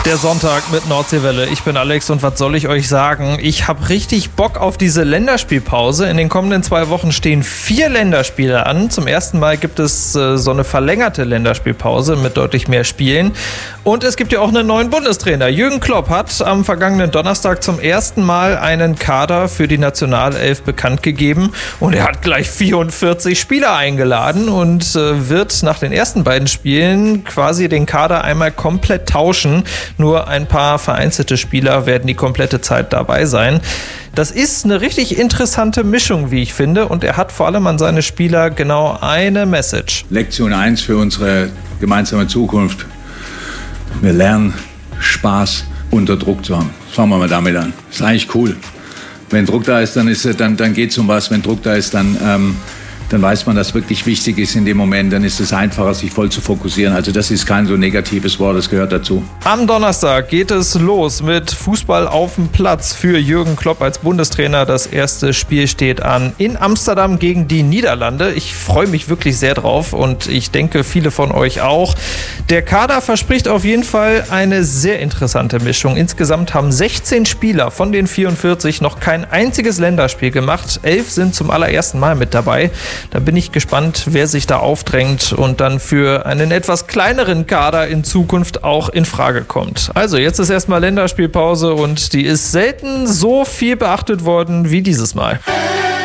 Der Sonntag mit Nordseewelle. Ich bin Alex und was soll ich euch sagen? Ich habe richtig Bock auf diese Länderspielpause. In den kommenden 2 Wochen stehen 4 Länderspiele an. Zum ersten Mal gibt es so eine verlängerte Länderspielpause mit deutlich mehr Spielen. Und es gibt ja auch einen neuen Bundestrainer. Jürgen Klopp hat am vergangenen Donnerstag zum ersten Mal einen Kader für die Nationalelf bekannt gegeben. Und er hat gleich 44 Spieler eingeladen und wird nach den ersten beiden Spielen quasi den Kader einmal komplett tauschen. Nur ein paar vereinzelte Spieler werden die komplette Zeit dabei sein. Das ist eine richtig interessante Mischung, wie ich finde. Und er hat vor allem an seine Spieler genau eine Message. Lektion 1 für unsere gemeinsame Zukunft. Wir lernen, Spaß unter Druck zu haben. Fangen wir mal damit an. Ist eigentlich cool. Wenn Druck da ist, dann geht es um was. Wenn Druck da ist, dann weiß man, dass wirklich wichtig ist in dem Moment. Dann ist es einfacher, sich voll zu fokussieren. Also das ist kein so negatives Wort, das gehört dazu. Am Donnerstag geht es los mit Fußball auf dem Platz für Jürgen Klopp als Bundestrainer. Das erste Spiel steht an in Amsterdam gegen die Niederlande. Ich freue mich wirklich sehr drauf und ich denke, viele von euch auch. Der Kader verspricht auf jeden Fall eine sehr interessante Mischung. Insgesamt haben 16 Spieler von den 44 noch kein einziges Länderspiel gemacht. 11 sind zum allerersten Mal mit dabei. Da bin ich gespannt, wer sich da aufdrängt und dann für einen etwas kleineren Kader in Zukunft auch in Frage kommt. Also jetzt ist erstmal Länderspielpause und die ist selten so viel beachtet worden wie dieses Mal.